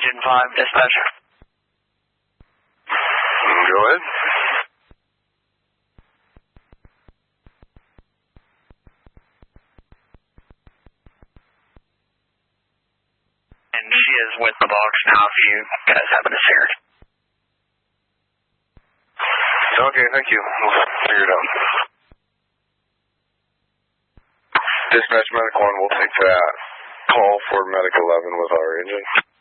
Engine 5, dispatch. Go ahead. And she is with the box now if you guys happen to see her. Okay, thank you. We'll figure it out. Dispatch Medic 1, we'll take that call for Medic 11 with our engine.